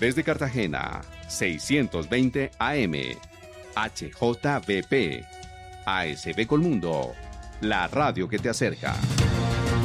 Desde Cartagena, 620 AM, HJBP, ASB Colmundo, la radio que te acerca.